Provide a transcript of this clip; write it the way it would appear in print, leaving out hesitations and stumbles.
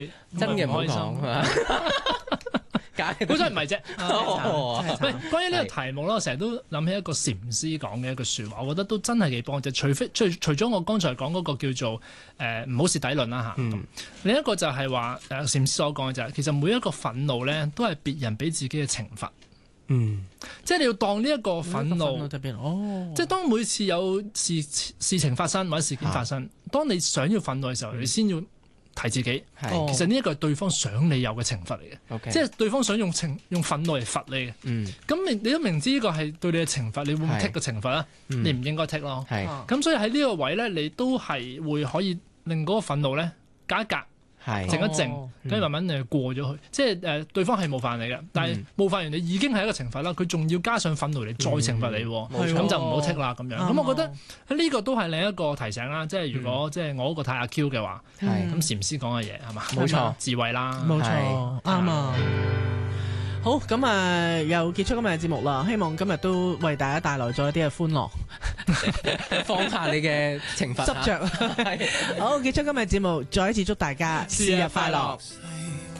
真嘅唔好講。 本身唔係啫。 喂， 關於呢個題目咧，我成日都諗起一個禪師講嘅一句説話，我覺得都真係幾幫助。除咗我剛才講嗰個叫做唔好蝕底論啦嚇，另一個就係話禪師所講嘅就係、其實每一個憤怒咧都係別人俾自己嘅懲罰。即係你要當呢一個憤怒，即係當每次有事情發生或者事件發生，當你想要憤怒嘅時候，你先要提自己，其實呢一個係對方想你有嘅懲罰嚟嘅，即係對方想用憤怒嚟罰你嘅。咁你都明知呢個係對你嘅懲罰，你會唔會剔個懲罰啊？你唔應該剔咯。咁所以喺呢個位咧，你都係會可以令嗰個憤怒咧隔一隔。靜一靜，跟住慢慢過咗去，即係對方係冒犯你嘅，但係冒犯完你已經係一個懲罰啦，佢仲要加上憤怒嚟再懲罰你，咁就唔好剔啦咁樣。咁我覺得呢個都係另一個提醒啦，即係如果即係我嗰個太阿 Q 嘅話，咁禪師講嘅嘢係嘛？ 冇錯， 智慧啦， 冇錯，啱啊！好，咁又結束今日嘅節目啦，希望今日都為大家帶來咗一啲嘅歡樂， 放下你嘅懲罰， 執着。好，結束今日嘅節目，再一次祝大家節日快樂。